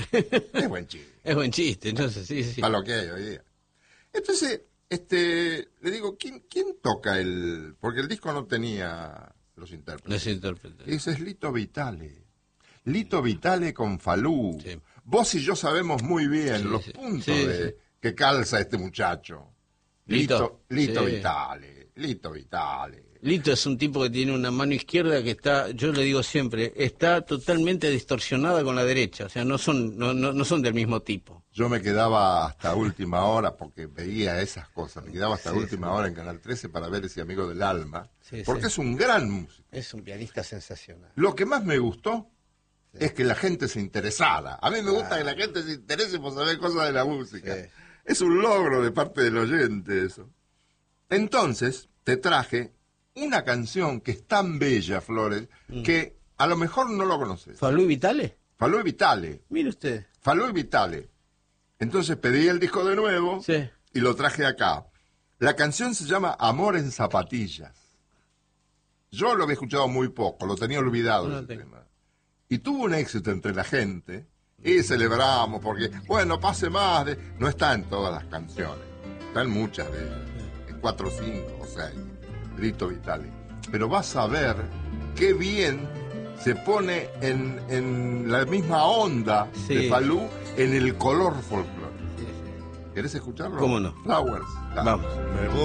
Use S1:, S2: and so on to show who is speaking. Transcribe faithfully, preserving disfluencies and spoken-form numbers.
S1: Es buen chiste.
S2: Es buen chiste, entonces, sí, sí.
S1: Para lo que hay hoy día. Entonces, este, le digo, ¿quién, quién toca el...? Porque el disco no tenía los intérpretes.
S2: Los intérpretes.
S1: Y ese es Lito Vitale. Lito Vitale con Falú.
S2: Sí.
S1: Vos y yo sabemos muy bien
S2: Sí,
S1: los
S2: sí.
S1: puntos
S2: Sí,
S1: de,
S2: sí.
S1: que calza este muchacho.
S2: Lito.
S1: Lito, Lito
S2: Sí.
S1: Vitale. Lito Vitale.
S2: Lito es un tipo que tiene una mano izquierda que está, yo le digo siempre, está totalmente distorsionada con la derecha, o sea, no son no, no, no son del mismo tipo.
S1: Yo me quedaba hasta última hora porque veía esas cosas. Me quedaba hasta
S2: Sí,
S1: última
S2: sí.
S1: hora en Canal trece para ver ese amigo del alma.
S2: Sí,
S1: porque
S2: sí.
S1: es un gran músico.
S2: Es un pianista sensacional.
S1: Lo que más me gustó sí. es que la gente se interesara. A mí me gusta
S2: Ah.
S1: que la gente se interese por saber cosas de la música.
S2: Sí.
S1: Es un logro de parte del oyente eso. Entonces, te traje una canción que es tan bella, Flores, mm. que a lo mejor no lo conoces.
S2: ¿Falú y Vitale?
S1: Falú y Vitale.
S2: Mire usted.
S1: Falú y Vitale. Entonces pedí el disco de nuevo
S2: sí.
S1: y lo traje acá. La canción se llama Amor en Zapatillas. Yo lo había escuchado muy poco, lo tenía olvidado
S2: No
S1: ese
S2: tengo.
S1: tema. Y tuvo un éxito entre la gente y celebramos porque, bueno, pase más de... No está en todas las canciones, está en muchas de ellas, en cuatro, cinco o seis. Lito Vitale. Pero vas a ver qué bien se pone en, en la misma onda sí. de Falú en el color folclórico. Sí, sí. ¿Querés escucharlo?
S2: ¿Cómo no?
S1: Flowers.
S2: Vamos.